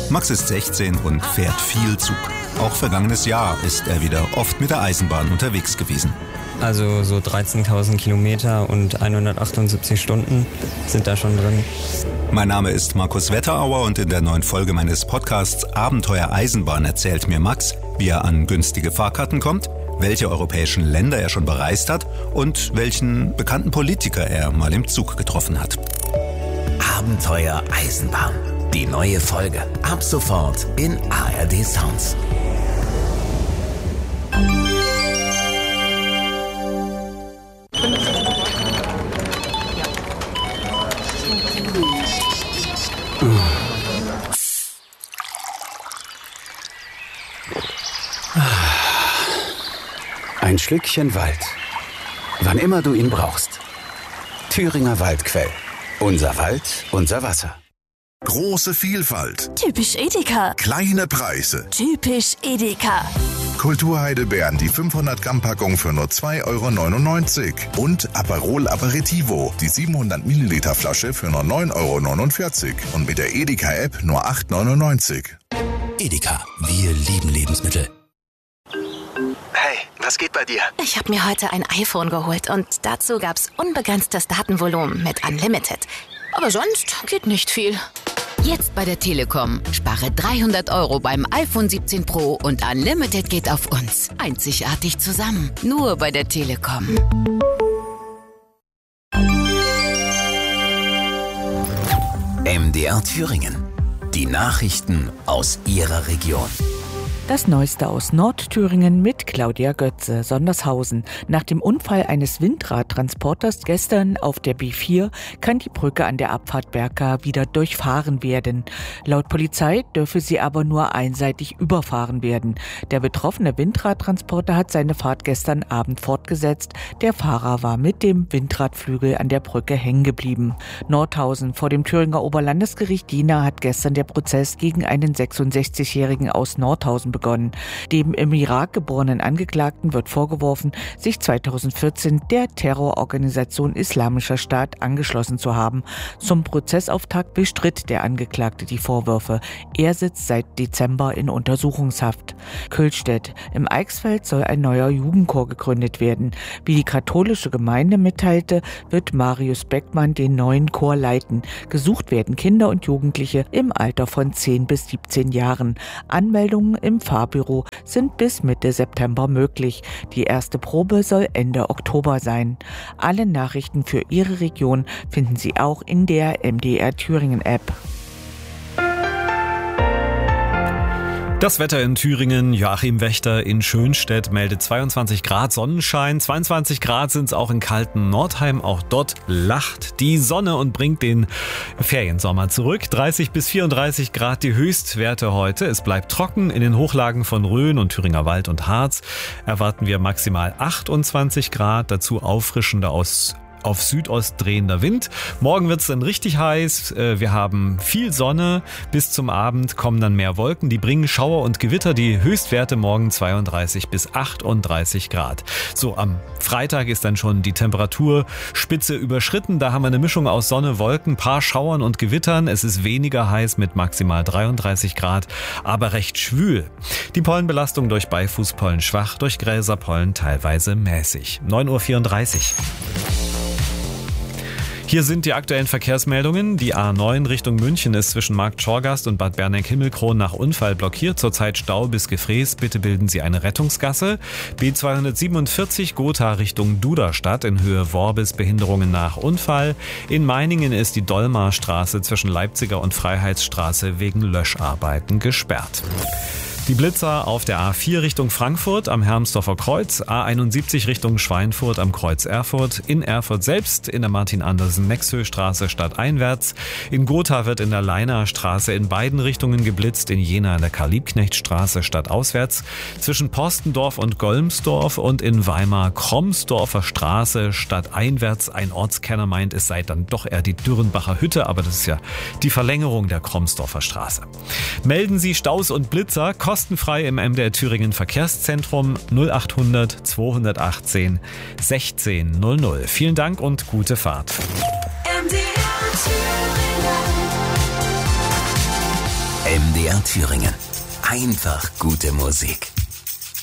Max ist 16 und fährt viel Zug. Auch vergangenes Jahr ist er wieder oft mit der Eisenbahn unterwegs gewesen. Also so 13.000 Kilometer und 178 Stunden sind da schon drin. Mein Name ist Markus Wetterauer und in der neuen Folge meines Podcasts Abenteuer Eisenbahn erzählt mir Max, wie er an günstige Fahrkarten kommt, welche europäischen Länder er schon bereist hat und welchen bekannten Politiker er mal im Zug getroffen hat. Abenteuer Eisenbahn. Die neue Folge. Ab sofort in ARD Sounds. Ein Schlückchen Wald. Wann immer du ihn brauchst. Thüringer Waldquell. Unser Wald, unser Wasser. Große Vielfalt. Typisch Edeka. Kleine Preise. Typisch Edeka. Kulturheidelbeeren, die 500 Gramm Packung für nur 2,99 € und Aperol Aperitivo, die 700 Milliliter Flasche für nur 9,49 € und mit der Edeka-App nur 8,99 €. Edeka, wir lieben Lebensmittel. Hey, was geht bei dir? Ich habe mir heute ein iPhone geholt und dazu gab's unbegrenztes Datenvolumen mit Unlimited. Aber sonst geht nicht viel. Jetzt bei der Telekom. Spare 300 € beim iPhone 17 Pro und Unlimited geht auf uns. Einzigartig zusammen. Nur bei der Telekom. MDR Thüringen. Die Nachrichten aus Ihrer Region. Das Neueste aus Nordthüringen mit Claudia Götze, Sondershausen. Nach dem Unfall eines Windradtransporters gestern auf der B4 kann die Brücke an der Abfahrt Berka wieder durchfahren werden. Laut Polizei dürfe sie aber nur einseitig überfahren werden. Der betroffene Windradtransporter hat seine Fahrt gestern Abend fortgesetzt. Der Fahrer war mit dem Windradflügel an der Brücke hängen geblieben. Nordhausen. Vor dem Thüringer Oberlandesgericht Jena hat gestern der Prozess gegen einen 66-Jährigen aus Nordhausen begonnen. Dem im Irak geborenen Angeklagten wird vorgeworfen, sich 2014 der Terrororganisation Islamischer Staat angeschlossen zu haben. Zum Prozessauftakt bestritt der Angeklagte die Vorwürfe. Er sitzt seit Dezember in Untersuchungshaft. Kühlstedt. Im Eichsfeld soll ein neuer Jugendchor gegründet werden. Wie die katholische Gemeinde mitteilte, wird Marius Beckmann den neuen Chor leiten. Gesucht werden Kinder und Jugendliche im Alter von 10 bis 17 Jahren. Anmeldungen im Fahrbüro sind bis Mitte September möglich. Die erste Probe soll Ende Oktober sein. Alle Nachrichten für Ihre Region finden Sie auch in der MDR Thüringen App. Das Wetter in Thüringen, Joachim Wächter in Schönstedt meldet 22 Grad Sonnenschein, 22 Grad sind es auch in kalten Nordheim, auch dort lacht die Sonne und bringt den Feriensommer zurück. 30 bis 34 Grad die Höchstwerte heute, es bleibt trocken, in den Hochlagen von Rhön und Thüringer Wald und Harz erwarten wir maximal 28 Grad, dazu auffrischender auf Südost drehender Wind. Morgen wird es dann richtig heiß. Wir haben viel Sonne. Bis zum Abend kommen dann mehr Wolken. Die bringen Schauer und Gewitter. Die Höchstwerte morgen 32 bis 38 Grad. So, am Freitag ist dann schon die Temperaturspitze überschritten. Da haben wir eine Mischung aus Sonne, Wolken, paar Schauern und Gewittern. Es ist weniger heiß mit maximal 33 Grad, aber recht schwül. Die Pollenbelastung durch Beifußpollen schwach, durch Gräserpollen teilweise mäßig. 9:34 Uhr. Hier sind die aktuellen Verkehrsmeldungen. Die A9 Richtung München ist zwischen Markt Schorgast und Bad Berneck-Himmelkron nach Unfall blockiert. Zurzeit Stau bis Gefrees. Bitte bilden Sie eine Rettungsgasse. B247 Gotha Richtung Duderstadt in Höhe Worbis Behinderungen nach Unfall. In Meiningen ist die Dollmarstraße zwischen Leipziger und Freiheitsstraße wegen Löscharbeiten gesperrt. Die Blitzer auf der A4 Richtung Frankfurt am Hermsdorfer Kreuz, A71 Richtung Schweinfurt am Kreuz Erfurt, in Erfurt selbst in der Martin-Andersen-Nexö-Straße stadteinwärts, in Gotha wird in der Leiner Straße in beiden Richtungen geblitzt, in Jena in der Karl-Liebknecht-Straße stadtauswärts, zwischen Porstendorf und Golmsdorf und in Weimar Kromsdorfer Straße stadteinwärts. Ein Ortskenner meint, es sei dann doch eher die Dürrenbacher Hütte, aber das ist ja die Verlängerung der Kromsdorfer Straße. Melden Sie Staus und Blitzer kostenfrei im MDR Thüringen Verkehrszentrum 0800 218 1600. Vielen Dank und gute Fahrt. MDR Thüringen. Einfach gute Musik.